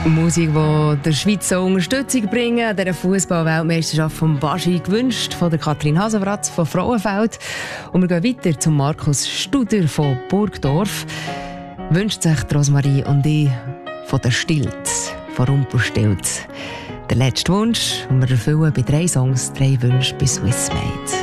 Musik, die der Schweiz so Unterstützung bringen, an dieser Fußball-Weltmeisterschaft von Baschi gewünscht, von der Katrin Hasenbratz von Frauenfeld. Und wir gehen weiter zum Markus Studer von Burgdorf. Wünscht sich Rosmarie und ich von der Stilz, von Rumpelstilz. Der letzte Wunsch, den wir erfüllen bei 3 Songs, 3 Wünsche bei Swissmade.